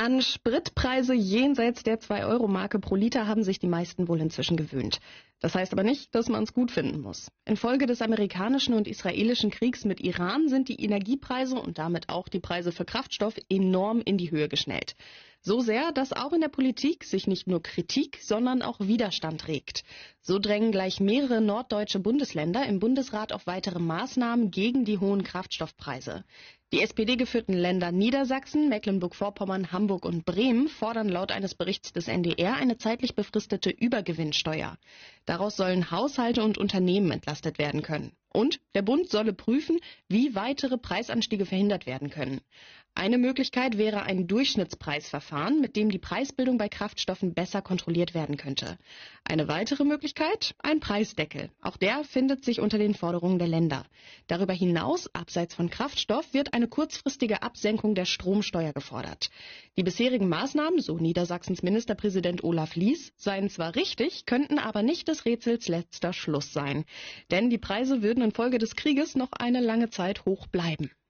An Spritpreise jenseits der 2-Euro-Marke pro Liter haben sich die meisten wohl inzwischen gewöhnt. Das heißt aber nicht, dass man es gut finden muss. Infolge des amerikanischen und israelischen Kriegs mit Iran sind die Energiepreise und damit auch die Preise für Kraftstoff enorm in die Höhe geschnellt. So sehr, dass auch in der Politik sich nicht nur Kritik, sondern auch Widerstand regt. So drängen gleich mehrere norddeutsche Bundesländer im Bundesrat auf weitere Maßnahmen gegen die hohen Kraftstoffpreise. Die SPD-geführten Länder Niedersachsen, Mecklenburg-Vorpommern, Hamburg und Bremen fordern laut eines Berichts des NDR eine zeitlich befristete Übergewinnsteuer. Daraus sollen Haushalte und Unternehmen entlastet werden können. Und der Bund solle prüfen, wie weitere Preisanstiege verhindert werden können. Eine Möglichkeit wäre ein Durchschnittspreisverfahren, mit dem die Preisbildung bei Kraftstoffen besser kontrolliert werden könnte. Eine weitere Möglichkeit? Ein Preisdeckel. Auch der findet sich unter den Forderungen der Länder. Darüber hinaus, abseits von Kraftstoff, wird eine kurzfristige Absenkung der Stromsteuer gefordert. Die bisherigen Maßnahmen, so Niedersachsens Ministerpräsident Olaf Lies, seien zwar richtig, könnten aber nicht des Rätsels letzter Schluss sein. Denn die Preise würden infolge des Krieges noch eine lange Zeit hoch bleiben.